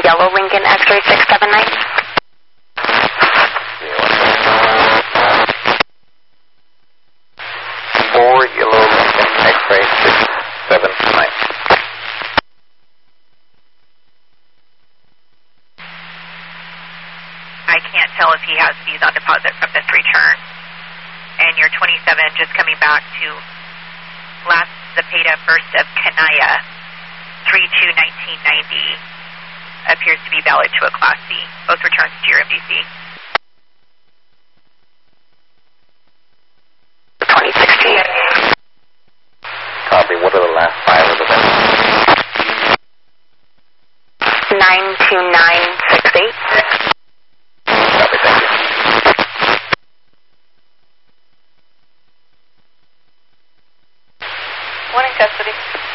yellow Lincoln X-ray 679. Four yellow Lincoln X-ray 679. I can't tell if he has fees on deposit from this return. And your 27 just coming back to last Zepeda 1st of Kanaya, 3/2/1990, appears to be valid to a Class C. Both returns to your MDC. 2016. Copy. What are the last five of the bills? 92968. Copy. Thank you. One in custody.